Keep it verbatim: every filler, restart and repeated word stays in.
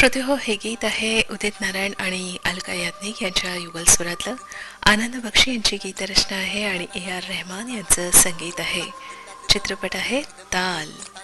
श्रोते हो, हे गीत आहे उदित नारायण आणि अलका याज्ञिक यांच्या युगल स्वरातलं. आनंद बक्षी यांची गीतरचना आहे आणि ए आर रहमान यांचं संगीत आहे. चित्रपट आहे ताल.